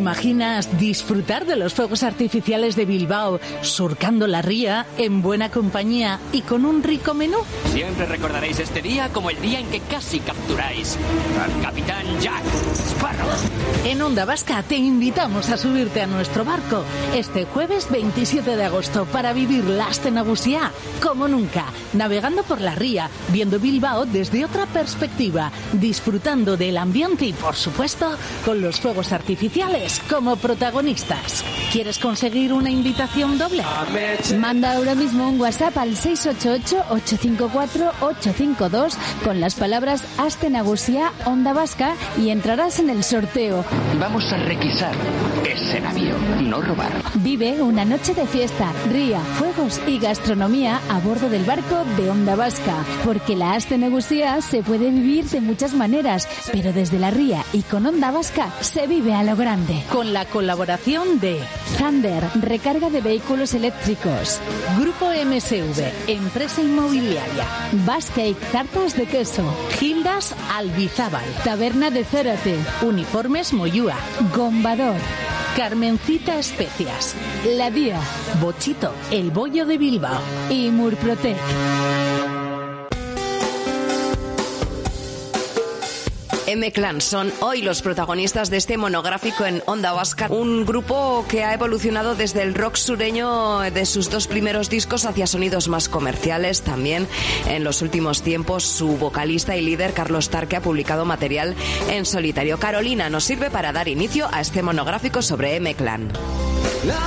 imaginas disfrutar de los fuegos artificiales de Bilbao, surcando la ría, en buena compañía y con un rico menú? Siempre recordaréis este día como el día en que casi capturáis al capitán Jack Sparrow. En Onda Vasca te invitamos a subirte a nuestro barco este jueves 27 de agosto para vivir la Aste Nagusia como nunca, navegando por la ría, viendo Bilbao desde otra perspectiva, disfrutando del ambiente y, por supuesto, con los fuegos artificiales como protagonistas. ¿Quieres conseguir una invitación doble? Manda ahora mismo un WhatsApp al 688-854-852 con las palabras Aste Nagusia Onda Vasca y entrarás en el sorteo. Vamos a requisar ese navío, no robar. Vive una noche de fiesta, ría, fuegos y gastronomía a bordo del barco de Onda Vasca, porque la Aste Nagusia se puede vivir de muchas maneras, pero desde la ría y con Onda Vasca se vive a lo grande. Con la colaboración de Thunder, recarga de vehículos eléctricos. Grupo MSV, empresa inmobiliaria. Bascake, tartas de queso. Gildas Albizábal. Taberna de Zárate. Uniformes Moyúa. Gombador. Carmencita Especias. La Día. Bochito, el bollo de Bilbao. Y Murprotec. M-Clan son hoy los protagonistas de este monográfico en Onda Vasca, un grupo que ha evolucionado desde el rock sureño de sus dos primeros discos hacia sonidos más comerciales. También en los últimos tiempos su vocalista y líder Carlos Tarque ha publicado material en solitario. Carolina nos sirve para dar inicio a este monográfico sobre M-Clan.